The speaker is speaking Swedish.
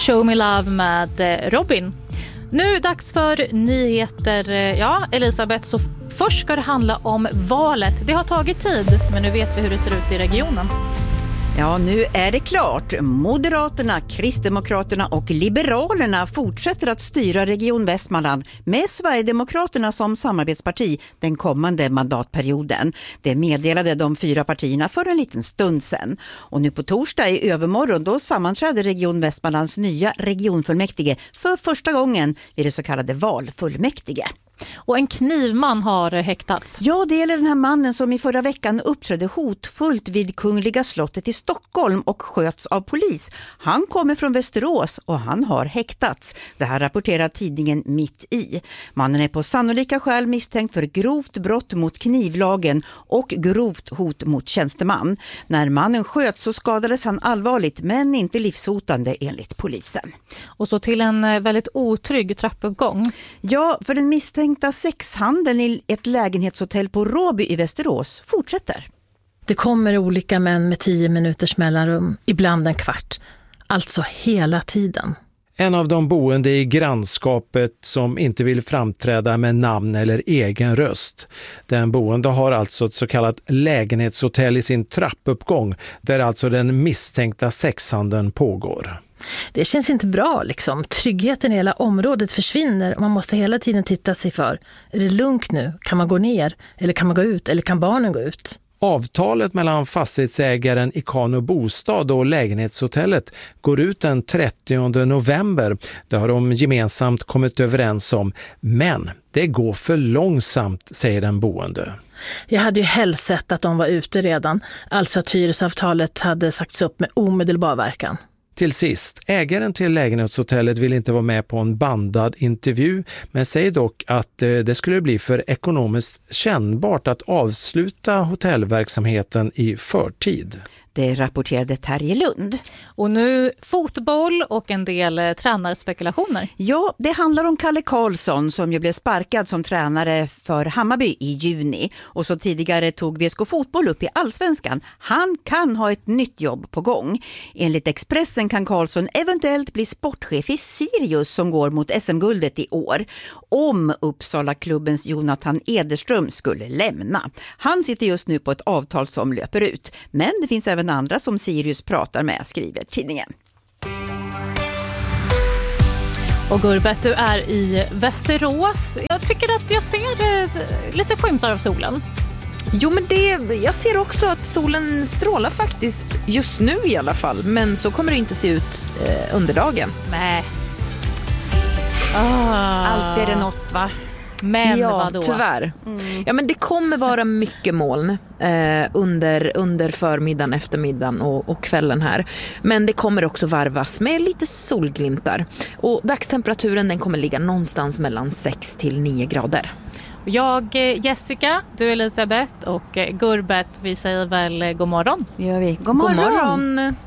Show Me Love med Robin. Nu dags för nyheter. Ja, Elisabeth, så först ska det handla om valet. Det har tagit tid, men nu vet vi hur det ser ut i regionen. Ja, nu är det klart. Moderaterna, Kristdemokraterna och Liberalerna fortsätter att styra Region Västmanland med Sverigedemokraterna som samarbetsparti den kommande mandatperioden. Det meddelade de 4 partierna för en liten stund sedan. Och nu på torsdag i övermorgon då sammanträder Region Västmanlands nya regionfullmäktige för första gången vid det så kallade valfullmäktige. Och en knivman har häktats. Ja, det gäller den här mannen som i förra veckan uppträdde hotfullt vid Kungliga slottet i Stockholm och sköts av polis. Han kommer från Västerås och han har häktats. Det här rapporterar tidningen Mitt i. Mannen är på sannolika skäl misstänkt för grovt brott mot knivlagen och grovt hot mot tjänsteman. När mannen sköts så skadades han allvarligt men inte livshotande enligt polisen. Och så till en väldigt otrygg trappuppgång. Ja, för den misstänkta sexhandeln i ett lägenhetshotell på Råby i Västerås fortsätter. Det kommer olika män med 10 minuters mellanrum, ibland en kvart. Alltså hela tiden. En av de boende i grannskapet som inte vill framträda med namn eller egen röst. Den boende har alltså ett så kallat lägenhetshotell i sin trappuppgång där alltså den misstänkta sexhandeln pågår. Det känns inte bra liksom. Tryggheten i hela området försvinner och man måste hela tiden titta sig för. Är det lugnt nu? Kan man gå ner? Eller kan man gå ut? Eller kan barnen gå ut? Avtalet mellan fastighetsägaren Ikano Bostad och lägenhetshotellet går ut den 30 november. Det har de gemensamt kommit överens om. Men det går för långsamt, säger den boende. Jag hade ju helst sett att de var ute redan. Alltså att hyresavtalet hade sagts upp med omedelbar verkan. Till sist, ägaren till lägenhetshotellet vill inte vara med på en bandad intervju men säger dock att det skulle bli för ekonomiskt kännbart att avsluta hotellverksamheten i förtid. Det rapporterade Terje Lund. Och nu fotboll och en del tränarspekulationer. Ja, det handlar om Kalle Karlsson som ju blev sparkad som tränare för Hammarby i juni. Och så tidigare tog VSK Fotboll upp i Allsvenskan. Han kan ha ett nytt jobb på gång. Enligt Expressen kan Karlsson eventuellt bli sportchef i Sirius som går mot SM-guldet i år. Om Uppsala-klubbens Jonathan Ederström skulle lämna. Han sitter just nu på ett avtal som löper ut. Men det finns även andra som Sirius pratar med, skriver tidningen. Och Gurbet, du är i Västerås. Jag tycker att jag ser lite skymtar av solen. Jo, men jag ser också att solen strålar faktiskt just nu i alla fall. Men så kommer det inte se ut under dagen. Nej. Allt är det något, va? Men ja, vadå? Tyvärr. Ja, men det kommer vara mycket moln under förmiddagen, eftermiddagen och kvällen här. Men det kommer också varvas med lite solglimtar. Och dagstemperaturen den kommer ligga någonstans mellan 6 till 9 grader. Jag, Jessica, du Elisabeth och Gurbet, vi säger väl god morgon. Det gör vi. God morgon. God morgon.